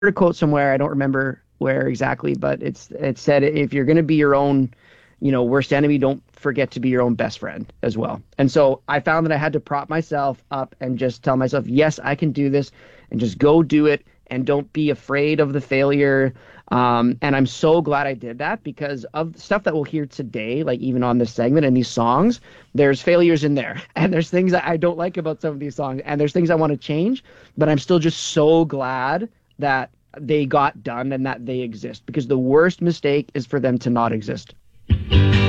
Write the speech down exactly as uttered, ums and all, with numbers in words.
a quote somewhere. I don't remember where exactly, but it's it said if you're going to be your own, you know, worst enemy, don't forget to be your own best friend as well. And so I found that I had to prop myself up and just tell myself, yes, I can do this, and just go do it, and don't be afraid of the failure. Um, and I'm so glad I did that because of stuff that we'll hear today, like even on this segment and these songs, there's failures in there. And there's things that I don't like about some of these songs. And there's things I want to change, but I'm still just so glad that they got done and that they exist because the worst mistake is for them to not exist.